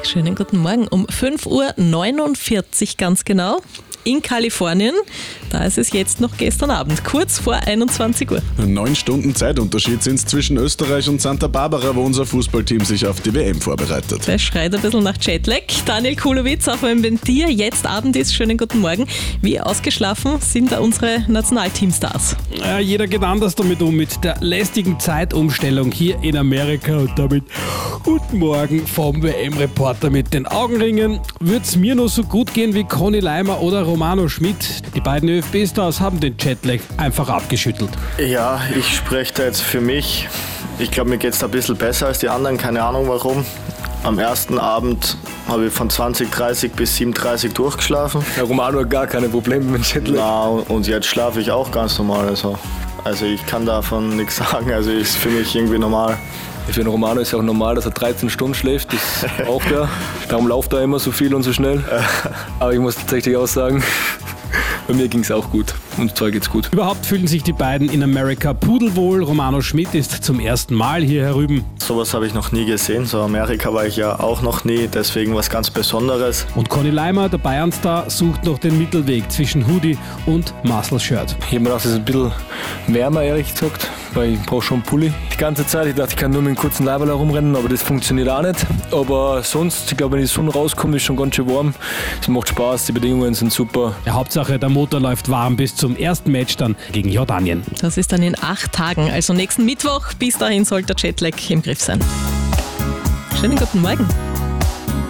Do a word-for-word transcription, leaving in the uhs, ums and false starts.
Schönen guten Morgen. Um fünf Uhr neunundvierzig ganz genau in Kalifornien. Da ist es jetzt noch gestern Abend, kurz vor einundzwanzig Uhr. Neun Stunden Zeitunterschied sind es zwischen Österreich und Santa Barbara, wo unser Fußballteam sich auf die W M vorbereitet. Das schreit ein bisschen nach Jetlag. Daniel Kulowitz, auch wenn bei dir jetzt Abend ist, schönen guten Morgen. Wie ausgeschlafen sind da unsere Nationalteamstars? Ja, jeder geht anders damit um, mit der lästigen Zeitumstellung hier in Amerika und damit guten Morgen vom W M-Reporter mit den Augenringen. Würde es mir nur so gut gehen wie Conny Leimer oder Romano Schmidt? Die beiden Ö F B-Stars haben den Jetlag einfach abgeschüttelt. Ja, ich spreche da jetzt für mich. Ich glaube, mir geht es da ein bisschen besser als die anderen, keine Ahnung warum. Am ersten Abend habe ich von zwanzig Uhr dreißig bis sieben Uhr dreißig durchgeschlafen. Ja, Romano hat gar keine Probleme mit Jetlag. Na, und jetzt schlafe ich auch ganz normal. Also, also ich kann davon nichts sagen, also ist für mich irgendwie normal. Für den Romano ist ja auch normal, dass er dreizehn Stunden schläft, das braucht er. Darum läuft er immer so viel und so schnell. Aber ich muss tatsächlich auch sagen, bei mir ging es auch gut und zwar geht's gut. Überhaupt fühlen sich die beiden in Amerika pudelwohl. Romano Schmidt ist zum ersten Mal hier herüben. Sowas habe ich noch nie gesehen. So Amerika war ich ja auch noch nie, deswegen was ganz Besonderes. Und Conny Leimer, der Bayern-Star, sucht noch den Mittelweg zwischen Hoodie und Muscle-Shirt. Ich habe mir gedacht, es ist ein bisschen wärmer, ehrlich gesagt, weil ich brauche schon einen Pulli. Die ganze Zeit, ich dachte, ich kann nur mit einem kurzen Leiberl herumrennen, aber das funktioniert auch nicht. Aber sonst, ich glaube, wenn die Sonne rauskommt, ist schon ganz schön warm. Es macht Spaß, die Bedingungen sind super. Ja, Hauptsache, der Motor läuft warm bis zum ersten Match dann gegen Jordanien. Das ist dann in acht Tagen, also nächsten Mittwoch. Bis dahin sollte der Jetlag im Griff sein. Schönen guten Morgen.